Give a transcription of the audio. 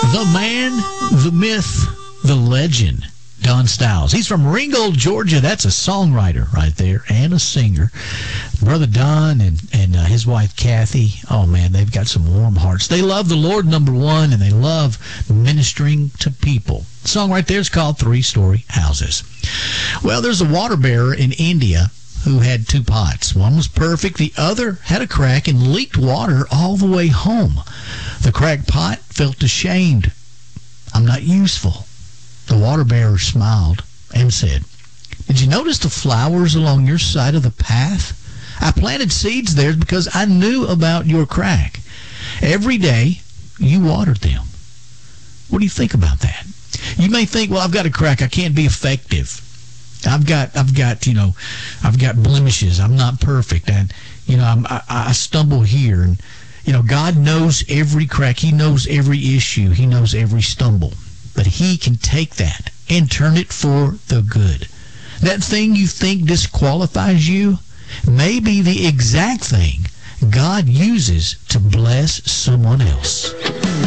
The man, the myth, the legend, Don Styles. He's from Ringgold, Georgia. That's a songwriter right there and a singer. Brother Don and his wife Kathy, oh man, they've got some warm hearts. They love the Lord, number one, and they love ministering to people. The song right there is called Three Story Houses. Well, there's a water bearer in India who had two pots. One was perfect. The other had a crack and leaked water all the way home. The cracked pot felt ashamed. I'm not useful. The water bearer smiled and said, "Did you notice the flowers along your side of the path? I planted seeds there because I knew about your crack. Every day you watered them." What do you think about that? You may think, well, I've got a crack. I can't be effective. I've got blemishes. I'm not perfect. And, I stumble here. And, God knows every crack. He knows every issue. He knows every stumble. But he can take that and turn it for the good. That thing you think disqualifies you may be the exact thing God uses to bless someone else.